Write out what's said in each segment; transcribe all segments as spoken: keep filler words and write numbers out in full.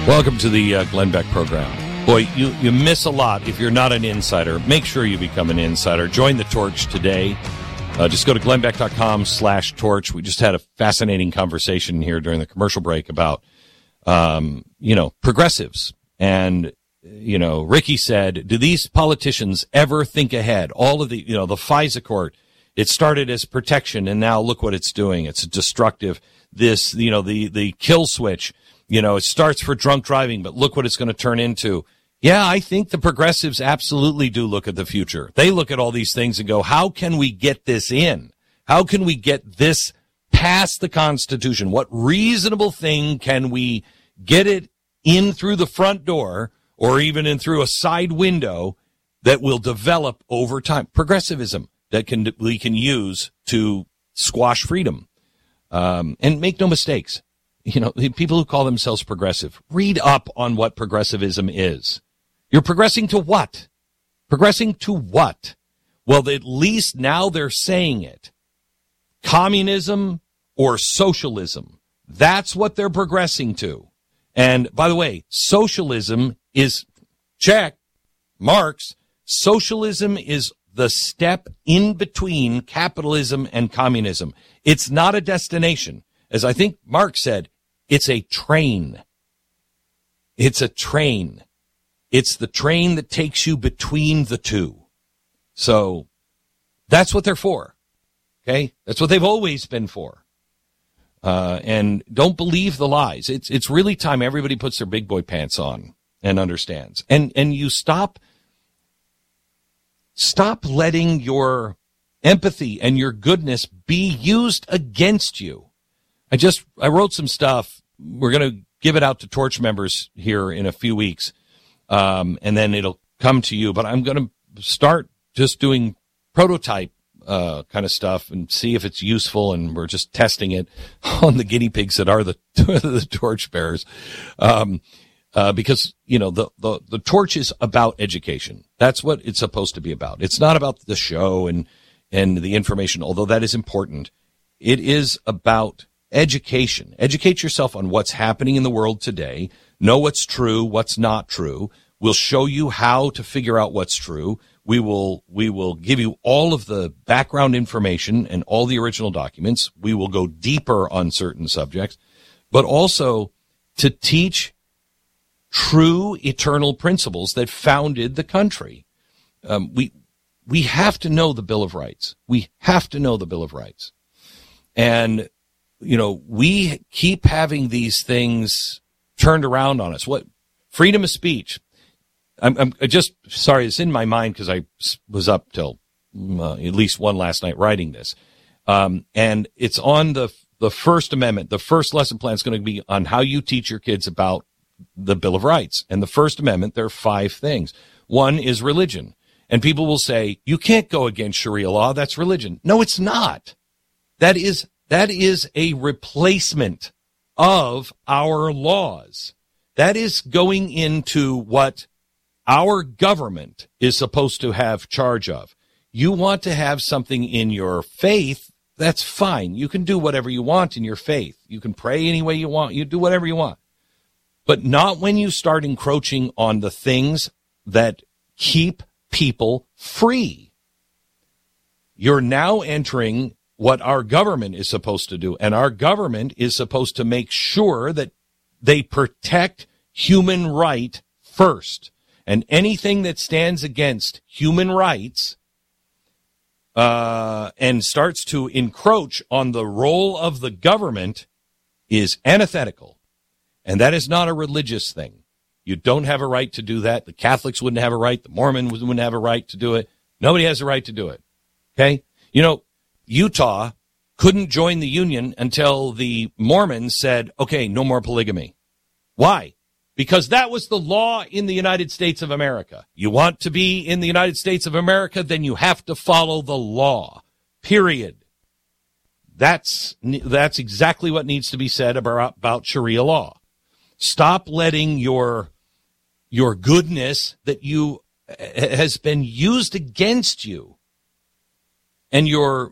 Welcome to the uh, Glenn Beck program. Boy, you, you miss a lot if you're not an insider. Make sure you become an insider. Join the Torch today. Uh, just go to glennbeck.com slash torch. We just had a fascinating conversation here during the commercial break about, um, you know, progressives. And, you know, Ricky said, do these politicians ever think ahead? All of the, you know, the FISA court, it started as protection, and now look what it's doing. It's destructive. This, you know, the, the kill switch. You know, it starts for drunk driving, but look what it's going to turn into. Yeah, I think the progressives absolutely do look at the future. They look at all these things and go, how can we get this in? How can we get this past the Constitution? What reasonable thing can we get it in through the front door or even in through a side window that will develop over time? Progressivism that can we can use to squash freedom. Um, and make no mistakes. You know, the people who call themselves progressive, read up on what progressivism is. You're progressing to what? Progressing to what? Well, at least now they're saying it. Communism or socialism. That's what they're progressing to. And by the way, socialism is, check, Marx, socialism is the step in between capitalism and communism. It's not a destination. As I think Marx said, it's a train. It's a train. It's the train that takes you between the two. So that's what they're for. Okay? That's what they've always been for. Uh, and don't believe the lies. It's, it's really time everybody puts their big boy pants on and understands. And, and you stop, stop letting your empathy and your goodness be used against you. I just, I wrote some stuff. We're going to give it out to Torch members here in a few weeks. Um, and then it'll come to you, but I'm going to start just doing prototype, uh, kind of stuff and see if it's useful. And we're just testing it on the guinea pigs that are the, the torch bearers. Um, uh, because, you know, the, the, the torch is about education. That's what it's supposed to be about. It's not about the show and, and the information, although that is important. It is about education. Educate yourself on what's happening in the world today. Know what's true, what's not true. We'll show you how to figure out what's true. We will, we will give you all of the background information and all the original documents. We will go deeper on certain subjects, but also to teach true eternal principles that founded the country. Um, we, we have to know the Bill of Rights. We have to know the Bill of Rights. And you know, we keep having these things turned around on us. What freedom of speech? I'm, I'm just sorry. It's in my mind because I was up till uh, at least one last night writing this. Um, and it's on the, the First Amendment. The first lesson plan is going to be on how you teach your kids about the Bill of Rights. And the First Amendment, there are five things. One is religion. And people will say, you can't go against Sharia law. That's religion. No, it's not. That is That is a replacement of our laws. That is going into what our government is supposed to have charge of. You want to have something in your faith, that's fine. You can do whatever you want in your faith. You can pray any way you want. You do whatever you want. But not when you start encroaching on the things that keep people free. You're now entering what our government is supposed to do. And our government is supposed to make sure that they protect human right first. And anything that stands against human rights uh, and starts to encroach on the role of the government is antithetical. And that is not a religious thing. You don't have a right to do that. The Catholics wouldn't have a right. The Mormons wouldn't have a right to do it. Nobody has a right to do it. Okay? You know, Utah couldn't join the union until the Mormons said, okay, no more polygamy. Why? Because that was the law in the United States of America. You want to be in the United States of America, then you have to follow the law. Period. That's, that's exactly what needs to be said about, about Sharia law. Stop letting your, your goodness that you has been used against you and your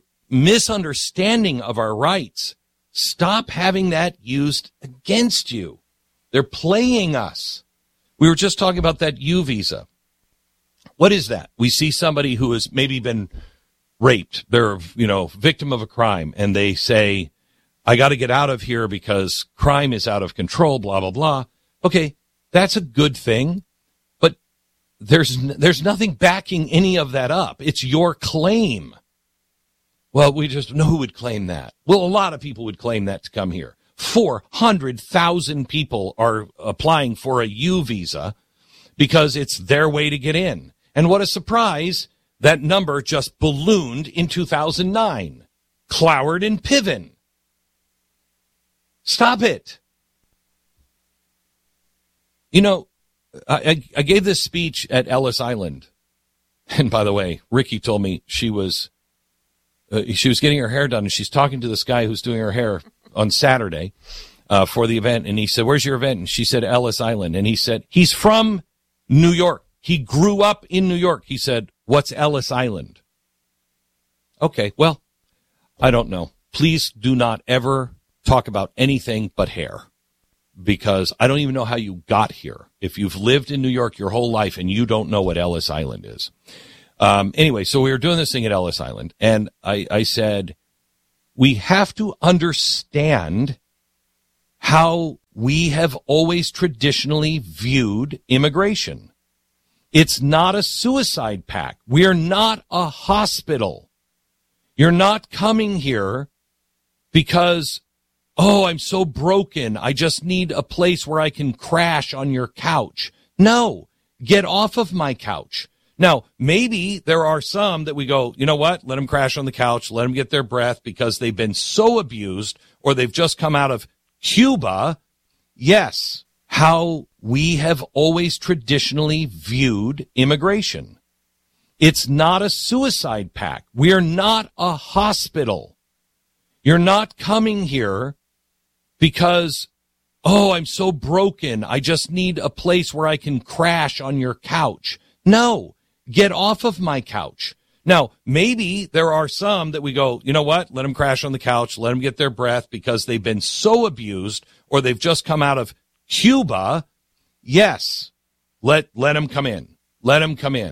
misunderstanding of our rights, stop having that used against you. They're playing us. We were just talking about that U visa. What is that? We see somebody who has maybe been raped. They're, you know, victim of a crime, and they say, I got to get out of here because crime is out of control, blah, blah, blah. Okay, that's a good thing, but there's there's nothing backing any of that up. It's your claim. Well, we just know who would claim that. Well, a lot of people would claim that to come here. four hundred thousand people are applying for a U visa because it's their way to get in. And what a surprise, that number just ballooned in two thousand nine. Cloward and Piven. Stop it. You know, I, I gave this speech at Ellis Island. And by the way, Ricky told me she was uh, she was getting her hair done, and she's talking to this guy who's doing her hair on Saturday uh, for the event. And he said, where's your event? And she said, Ellis Island. And he said, he's from New York. He grew up in New York. He said, what's Ellis Island? Okay, well, I don't know. Please do not ever talk about anything but hair, because I don't even know how you got here. If you've lived in New York your whole life and you don't know what Ellis Island is. Um, anyway, so we were doing this thing at Ellis Island, and I, I said, we have to understand how we have always traditionally viewed immigration. It's not a suicide pact. We are not a hospital. You're not coming here because, oh, I'm so broken, I just need a place where I can crash on your couch. No, get off of my couch. Now, maybe there are some that we go, you know what, let them crash on the couch, let them get their breath because they've been so abused or they've just come out of Cuba. Yes, how we have always traditionally viewed immigration. It's not a suicide pact. We are not a hospital. You're not coming here because, oh, I'm so broken, I just need a place where I can crash on your couch. No, get off of my couch. Now, maybe there are some that we go, you know what, let them crash on the couch, let them get their breath because they've been so abused or they've just come out of Cuba. Yes, let let them come in. Let them come in.